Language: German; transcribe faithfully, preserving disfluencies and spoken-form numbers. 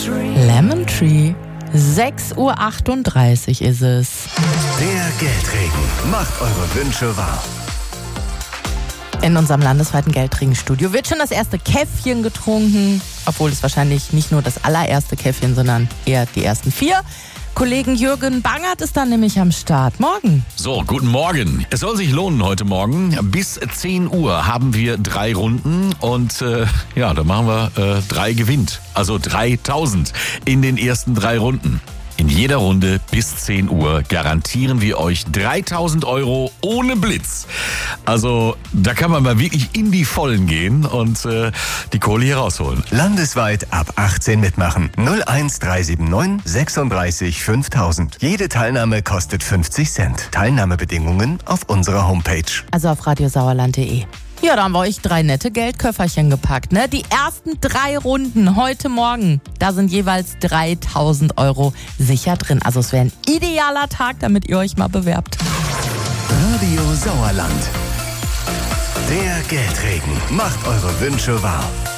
Lemon Tree. sechs Uhr achtunddreißig ist es. Der Geldregen macht eure Wünsche wahr. In unserem landesweiten Geldregenstudio wird schon das erste Käffchen getrunken, obwohl es wahrscheinlich nicht nur das allererste Käffchen, sondern eher die ersten vier. Kollegen Jürgen Bangert ist dann nämlich am Start. Morgen. So, guten Morgen. Es soll sich lohnen heute Morgen. Bis zehn Uhr haben wir drei Runden und äh, ja, da machen wir äh, drei gewinnt. Also dreitausend in den ersten drei Runden. In jeder Runde bis zehn Uhr garantieren wir euch dreitausend Euro ohne Blitz. Also da kann man mal wirklich in die Vollen gehen und äh, die Kohle hier rausholen. Landesweit ab achtzehn mitmachen. null eins drei sieben neun sechsunddreißig fünftausend. Jede Teilnahme kostet fünfzig Cent. Teilnahmebedingungen auf unserer Homepage. Also auf radiosauerland punkt de. Ja, da haben wir euch drei nette Geldköfferchen gepackt, ne? Die ersten drei Runden heute Morgen, da sind jeweils dreitausend Euro sicher drin. Also es wäre ein idealer Tag, damit ihr euch mal bewerbt. Radio Sauerland. Der Geldregen macht eure Wünsche wahr.